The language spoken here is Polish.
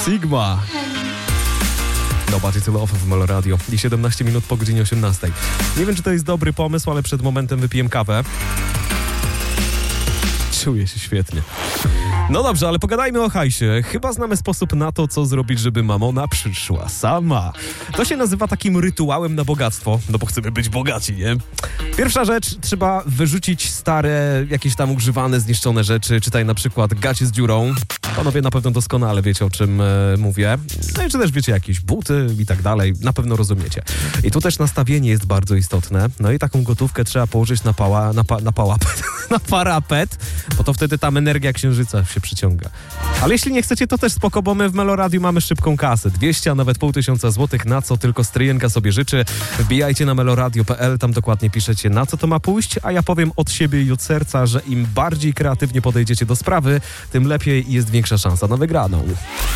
Sigma. Nobody to Love w Melo Radio i 17 minut po godzinie 18. Nie wiem, czy to jest dobry pomysł, ale przed momentem wypiłem kawę. Czuję się świetnie. No dobrze, ale pogadajmy o hajsie. Chyba znamy sposób na to, co zrobić, żeby mamona przyszła sama. To się nazywa takim rytuałem na bogactwo, no bo chcemy być bogaci, nie? Pierwsza rzecz, trzeba wyrzucić stare, jakieś tam używane, zniszczone rzeczy, czytaj na przykład gacie z dziurą. Panowie na pewno doskonale wiecie, o czym mówię. No i czy też wiecie, jakieś buty i tak dalej, na pewno rozumiecie. I tu też nastawienie jest bardzo istotne. No i taką gotówkę trzeba położyć na parapet, bo to wtedy tam energia księżyca się przyciąga. Ale jeśli nie chcecie, to też spoko, bo my w Melo Radiu mamy szybką kasę. 200, a nawet 500 złotych, na co tylko stryjenka sobie życzy. Wbijajcie na meloradio.pl, tam dokładnie piszecie, na co to ma pójść, a ja powiem od siebie i od serca, że im bardziej kreatywnie podejdziecie do sprawy, tym lepiej i jest większa szansa na wygraną.